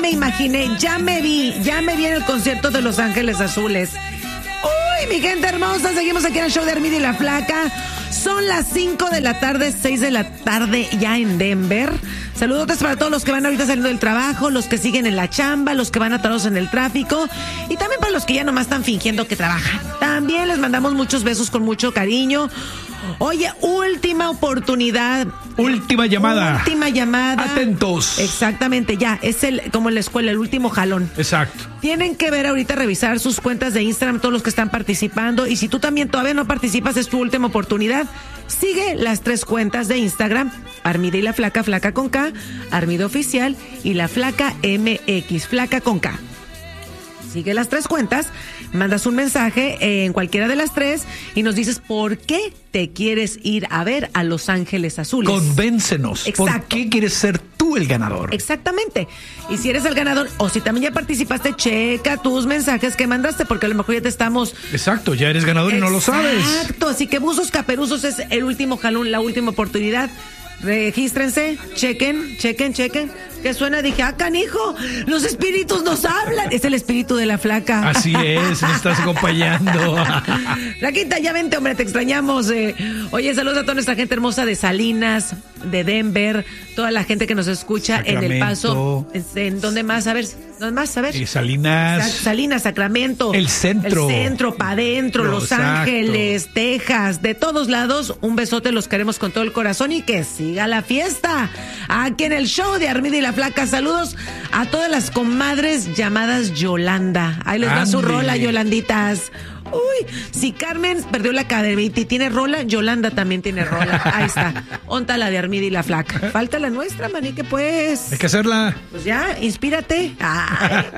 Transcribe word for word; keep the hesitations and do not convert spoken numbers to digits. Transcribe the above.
me imaginé, ya me vi, ya me vi en el concierto de Los Ángeles Azules. Uy, mi gente hermosa, seguimos aquí en el show de Armida y la Flaca. Son las cinco de la tarde, seis de la tarde ya en Denver. Saludos para todos los que van ahorita saliendo del trabajo, los que siguen en la chamba, los que van atorados en el tráfico y también para los que ya nomás están fingiendo que trabajan. También les mandamos muchos besos con mucho cariño. Oye, última oportunidad. Última llamada. Última llamada. Atentos. Exactamente, ya. Es el como en la escuela, el último jalón. Exacto. Tienen que ver ahorita, revisar sus cuentas de Instagram, todos los que están participando. Y si tú también todavía no participas, es tu última oportunidad. Sigue las tres cuentas de Instagram. Armida y la Flaca, Flaca con K. Armida Oficial y la Flaca M X, Flaca con K. Sigue las tres cuentas, mandas un mensaje en cualquiera de las tres y nos dices por qué te quieres ir a ver a Los Ángeles Azules. Convéncenos. Exacto. ¿Por qué quieres ser tú el ganador? Exactamente. Y si eres el ganador o si también ya participaste, checa tus mensajes que mandaste porque a lo mejor ya te estamos... Exacto, ya eres ganador y no lo sabes. Exacto, así que Buzos Caperuzos es el último jalón, la última oportunidad. Regístrense, chequen, chequen, chequen. Que suena, dije, ah, canijo, los espíritus nos hablan. Es el espíritu de la Flaca. Así es, me estás acompañando. Flaquita, ya vente, hombre, te extrañamos. Eh. Oye, saludos a toda nuestra gente hermosa de Salinas, de Denver, toda la gente que nos escucha Sacramento. en El Paso. ¿En dónde más? A ver, ¿dónde más? A ver. Eh, Salinas. Salinas, Sacramento. El centro. El centro, pa' adentro, Los Exacto. Ángeles, Texas, de todos lados. Un besote, los queremos con todo el corazón y que siga la fiesta. Aquí en el show de Armida y la Flaca. Saludos a todas las comadres llamadas Yolanda. Ahí les va su Ándele. rola, Yolanditas. Uy, si Carmen perdió la cadernita y tiene rola, Yolanda también tiene rola. Ahí está. Onta la de Armida y la Flaca. Falta la nuestra, manique, pues. Hay que hacerla. Pues ya, inspírate. Ay.